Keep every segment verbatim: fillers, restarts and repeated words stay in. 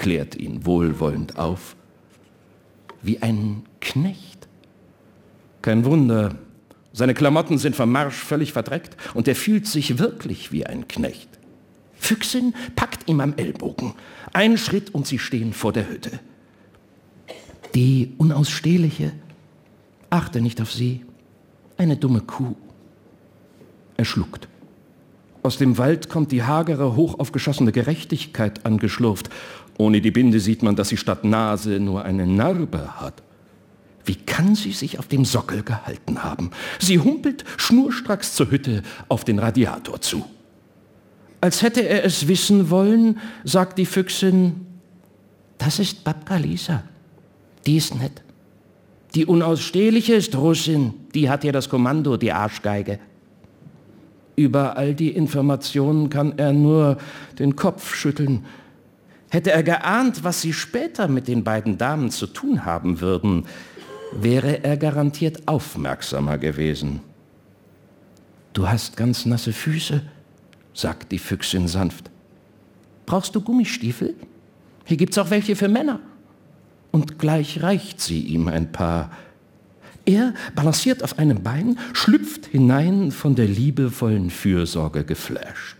klärt ihn wohlwollend auf. Wie ein Knecht. Kein Wunder, seine Klamotten sind vom Marsch völlig verdreckt und er fühlt sich wirklich wie ein Knecht. Füchsin packt ihm am Ellbogen. Ein Schritt und sie stehen vor der Hütte. Die Unausstehliche, achte nicht auf sie, eine dumme Kuh. Er schluckt. Aus dem Wald kommt die hagere, hochaufgeschossene Gerechtigkeit angeschlurft. Ohne die Binde sieht man, dass sie statt Nase nur eine Narbe hat. Wie kann sie sich auf dem Sockel gehalten haben? Sie humpelt schnurstracks zur Hütte auf den Radiator zu. Als hätte er es wissen wollen, sagt die Füchsin, das ist Babka Lisa, die ist nett. Die Unausstehliche ist Russin, die hat ja das Kommando, die Arschgeige. Über all die Informationen kann er nur den Kopf schütteln. Hätte er geahnt, was sie später mit den beiden Damen zu tun haben würden, wäre er garantiert aufmerksamer gewesen. Du hast ganz nasse Füße, sagt die Füchsin sanft. Brauchst du Gummistiefel? Hier gibt's auch welche für Männer. Und gleich reicht sie ihm ein paar. Er balanciert auf einem Bein, schlüpft hinein, von der liebevollen Fürsorge geflasht.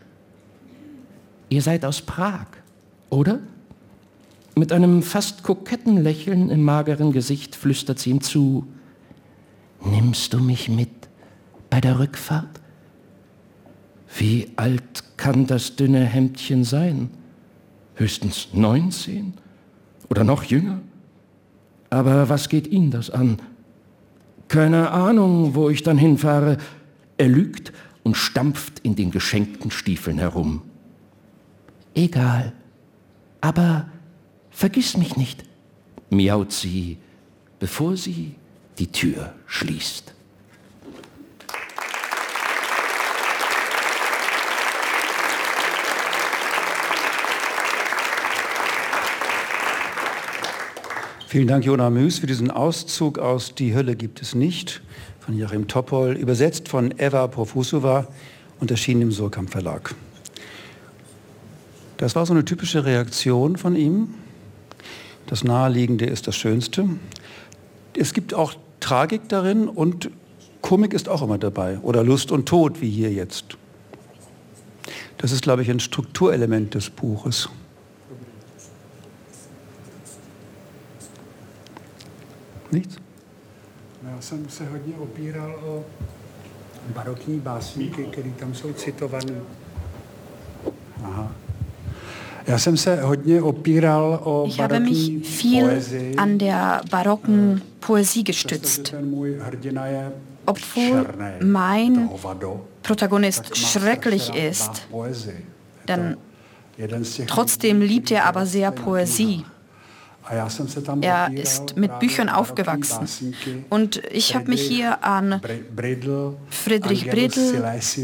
Ihr seid aus Prag, oder? Mit einem fast koketten Lächeln im mageren Gesicht flüstert sie ihm zu. Nimmst du mich mit bei der Rückfahrt? Wie alt kann das dünne Hemdchen sein? Höchstens neunzehn? Oder noch jünger? Aber was geht ihn das an? Keine Ahnung, wo ich dann hinfahre. Er lügt und stampft in den geschenkten Stiefeln herum. Egal, aber vergiss mich nicht, miaut sie, bevor sie die Tür schließt. Vielen Dank, Jona Müß, für diesen Auszug aus Die Hölle gibt es nicht von Joachim Topol, übersetzt von Eva Profusova und erschienen im Surkamp Verlag. Das war so eine typische Reaktion von ihm. Das Naheliegende ist das Schönste. Es gibt auch Tragik darin und Komik ist auch immer dabei. Oder Lust und Tod, wie hier jetzt. Das ist, glaube ich, ein Strukturelement des Buches. Nichts? Já jsem se hodně opíral o barokní básníky, které tam jsou citované. Aha. Já jsem se hodně opíral o Ich habe mich viel an der barocken Poesie gestützt. Obwohl mein Protagonist schrecklich ist, denn trotzdem liebt er aber sehr Poesie. Er ist mit Büchern aufgewachsen. Und ich habe mich hier an Friedrich Bridl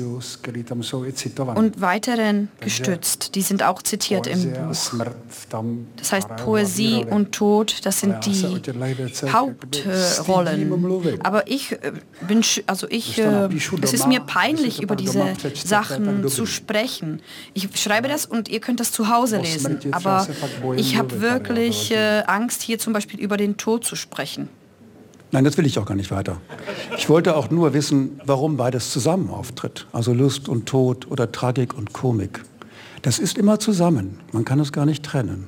und weiteren gestützt. Die sind auch zitiert im Buch. Das heißt, Poesie und Tod, das sind die Hauptrollen. Aber ich bin, also ich, es ist mir peinlich, über diese Sachen zu sprechen. Ich schreibe das und ihr könnt das zu Hause lesen. Aber ich habe wirklich Angst, hier zum Beispiel über den Tod zu sprechen. Nein, das will ich auch gar nicht weiter. Ich wollte auch nur wissen, warum beides zusammen auftritt. Also Lust und Tod oder Tragik und Komik. Das ist immer zusammen. Man kann es gar nicht trennen.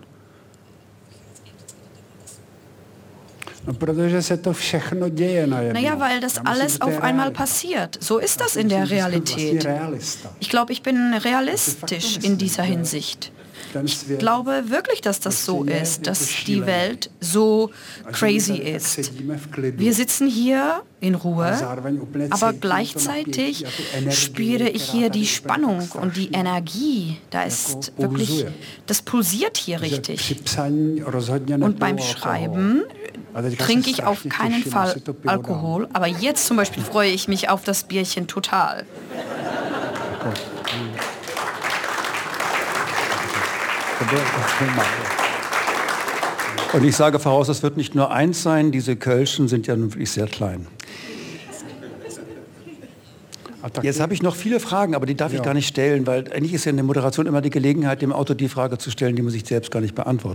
Naja, weil das alles auf einmal passiert. So ist das in der Realität. Ich glaube, ich bin realistisch in dieser Hinsicht. Ich glaube wirklich, dass das so ist, dass die Welt so crazy ist. Wir sitzen hier in Ruhe, aber gleichzeitig spüre ich hier die Spannung und die Energie. Da ist wirklich, das pulsiert hier richtig. Und beim Schreiben trinke ich auf keinen Fall Alkohol, aber jetzt zum Beispiel freue ich mich auf das Bierchen total. Und ich sage voraus, es wird nicht nur eins sein, diese Kölschen sind ja nun wirklich sehr klein. Jetzt habe ich noch viele Fragen, aber die darf ich gar nicht stellen, weil eigentlich ist ja in der Moderation immer die Gelegenheit, dem Autor die Frage zu stellen, die man sich selbst gar nicht beantwortet.